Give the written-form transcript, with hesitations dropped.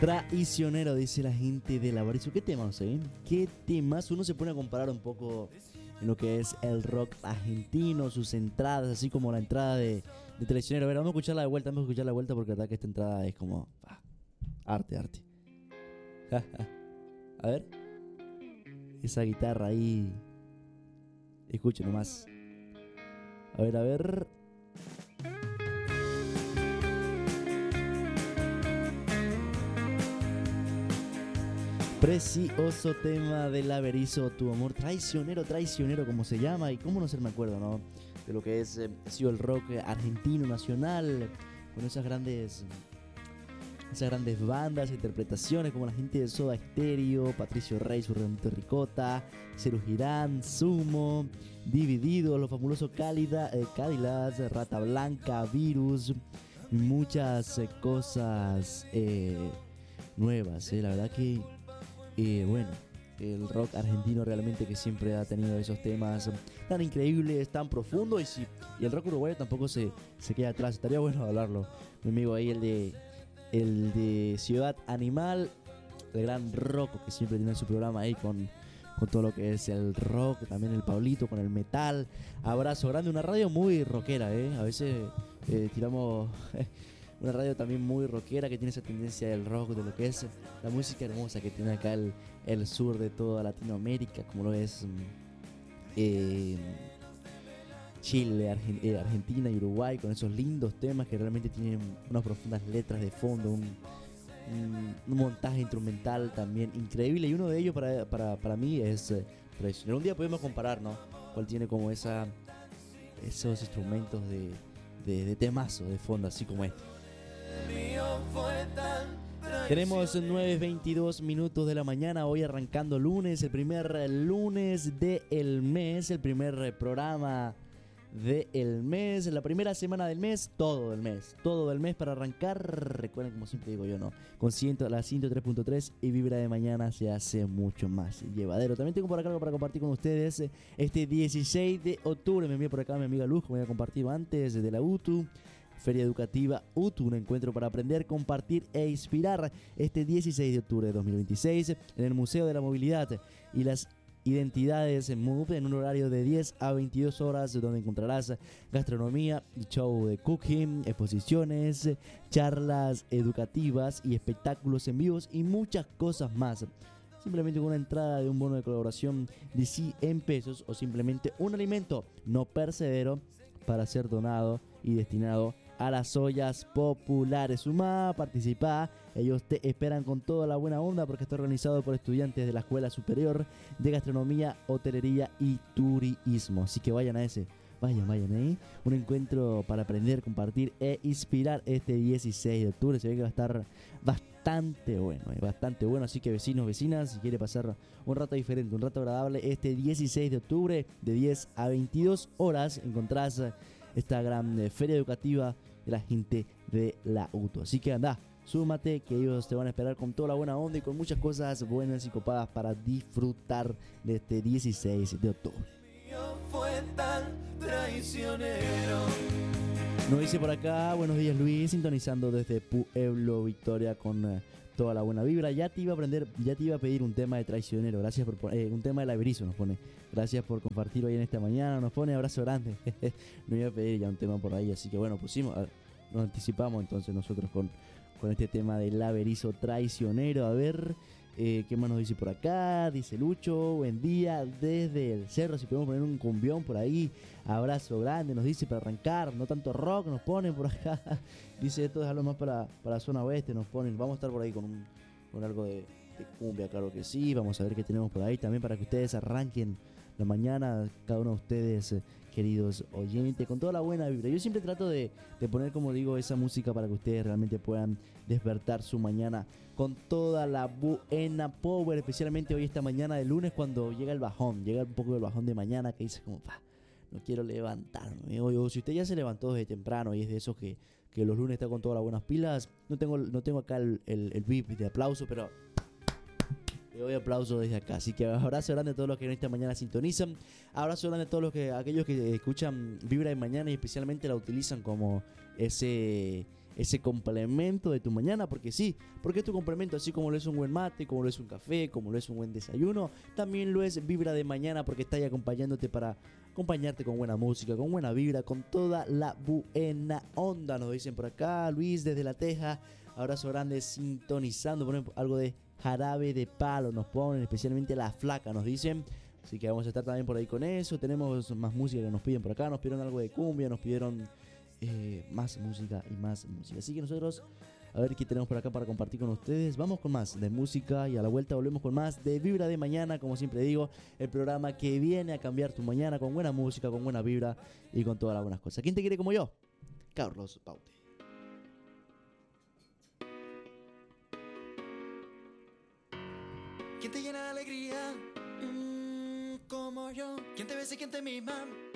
Traicionero, dice la gente de la Barizo. ¿Qué temas, eh? ¿Qué temas? Uno se pone a comparar un poco en lo que es el rock argentino, sus entradas, así como la entrada de Traicionero. A ver, vamos a escucharla de vuelta, porque la verdad que esta entrada es como arte. A ver, esa guitarra ahí. Escuchen nomás. A ver. Precioso tema del Averizo, tu amor traicionero, como se llama. Y cómo no ser me acuerdo, ¿no? De lo que es ha sido el rock argentino nacional, con esas grandes bandas, interpretaciones como la gente de Soda Stereo, Patricio Rey, su Renito Ricota, Cero Girán, Sumo, Divididos, los fabulosos Cadillacs, Rata Blanca, Virus, muchas cosas nuevas, la verdad que bueno, el rock argentino realmente que siempre ha tenido esos temas tan increíbles, tan profundos, y el rock uruguayo tampoco se queda atrás. Estaría bueno hablarlo, mi amigo ahí, el de Ciudad Animal, el gran Rocco, que siempre tiene su programa ahí con todo lo que es el rock, también el Pablito con el metal. Abrazo grande, una radio muy rockera, a veces tiramos una radio también muy rockera, que tiene esa tendencia del rock, de lo que es la música hermosa que tiene acá el sur de toda Latinoamérica, como lo es Chile, Argentina y Uruguay, con esos lindos temas que realmente tienen unas profundas letras de fondo, un montaje instrumental también increíble, y uno de ellos para mí es Traicionero. Un día podemos comparar, ¿no? Cuál tiene como esos instrumentos de temazo de fondo, así como este. Tenemos 9:22 minutos de la mañana, hoy arrancando lunes, el primer lunes del mes, el primer programa del mes, la primera semana del mes, todo del mes para arrancar. Recuerden, como siempre digo yo, ¿no? Con la 103.3 y Vibra de Mañana se hace mucho más llevadero. También tengo por acá algo para compartir con ustedes este 16 de octubre. Me envía por acá mi amiga Luz, como ya compartido antes, de la UTU. Feria Educativa UTU, un encuentro para aprender, compartir e inspirar, este 16 de octubre de 2026 en el Museo de la Movilidad y las Identidades MOVE, en un horario de 10 a 22 horas, donde encontrarás gastronomía, show de cooking, exposiciones, charlas educativas y espectáculos en vivos y muchas cosas más. Simplemente con una entrada de un bono de colaboración de 100 pesos o simplemente un alimento no perecedero para ser donado y destinado a las ollas populares. Sumá, participá, ellos te esperan con toda la buena onda, porque está organizado por estudiantes de la Escuela Superior de Gastronomía, Hotelería y Turismo. Así que vayan ahí. Un encuentro para aprender, compartir e inspirar este 16 de octubre. Se ve que va a estar bastante bueno. Así que vecinos, vecinas, si quiere pasar un rato diferente, un rato agradable, este 16 de octubre de 10 a 22 horas encontrás esta gran feria educativa de la gente de la UTU. Así que anda, súmate, que ellos te van a esperar con toda la buena onda y con muchas cosas buenas y copadas para disfrutar de este 16 de octubre. Fue tan traicionero. Nos dice por acá, buenos días Luis, sintonizando desde Pueblo Victoria con toda la buena vibra. Ya te iba a pedir un tema de Traicionero, gracias por un tema del Averizo, nos pone. Gracias por compartir hoy en esta mañana, nos pone abrazo grande. No iba a pedir ya un tema por ahí, así que bueno, nos anticipamos entonces nosotros con este tema del Averizo Traicionero. A ver, ¿qué más nos dice por acá? Dice Lucho, buen día desde el cerro, si podemos poner un cumbión por ahí. Abrazo grande, nos dice, para arrancar, no tanto rock, nos ponen por acá. Dice, esto es algo más para la zona oeste, nos ponen. Vamos a estar por ahí con algo de cumbia, claro que sí. Vamos a ver qué tenemos por ahí también para que ustedes arranquen la mañana, cada uno de ustedes, queridos oyentes, con toda la buena vibra. Yo siempre trato de poner, como digo, esa música para que ustedes realmente puedan despertar su mañana con toda la buena power, especialmente hoy esta mañana de lunes, cuando llega un poco el bajón de mañana, que dice como, no quiero levantarme. O si usted ya se levantó desde temprano y es de esos que los lunes está con todas las buenas pilas, no tengo acá el beep de aplauso, pero le doy aplauso desde acá. Así que abrazo grande a todos los que en esta mañana sintonizan. Abrazo grande a todos aquellos que escuchan Vibra de Mañana y especialmente la utilizan como ese ese complemento de tu mañana, porque sí, porque es tu complemento, así como lo es un buen mate, como lo es un café, como lo es un buen desayuno, también lo es Vibra de Mañana, porque está ahí acompañándote para acompañarte con buena música, con buena vibra, con toda la buena onda, nos dicen por acá. Luis desde La Teja, abrazo grande, sintonizando, ponen algo de Jarabe de Palo, nos ponen, especialmente La Flaca, nos dicen. Así que vamos a estar también por ahí con eso. Tenemos más música que nos piden por acá, nos pidieron algo de cumbia, nos pidieron más música y más música. Así que nosotros, a ver qué tenemos por acá para compartir con ustedes. Vamos con más de música y a la vuelta volvemos con más de Vibra de Mañana, como siempre digo, el programa que viene a cambiar tu mañana con buena música, con buena vibra y con todas las buenas cosas. ¿Quién te quiere como yo? Carlos Baute. ¿Quién te llena de alegría? Como yo. ¿Quién te besa y quién te mima?